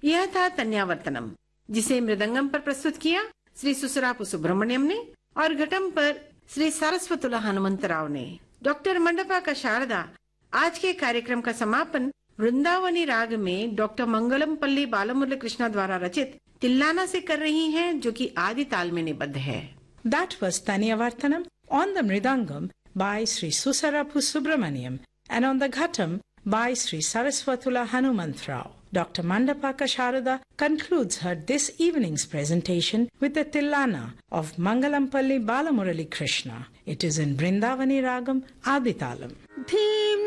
यह था तन्यावर्तनम, जिसे मृदंगम पर प्रस्तुत किया श्री सुसरापु सुब्रमण्यम ने और घटम पर श्री सारस्वतुला हनुमंतराव ने। डॉक्टर मंडपा का शारदा आज के कार्यक्रम का समापन वृंदावनी राग में डॉक्टर मंगलम पल्ली बालमुरली कृष्णा द्वारा रचित तिल्लाना से कर रही हैं, जो कि आदि ताल में निबद्ध है। That was Tanyavartanam on the Mridangam by Sri Susarapu Subramaniam and on the Ghatam by Sri Saraswatula Hanumantrao. Dr. Mandapaka Sharada concludes her this evening's presentation with the Tillana of Mangalampalli Balamurali Krishna. It is in Vrindavani Ragam Aditalam.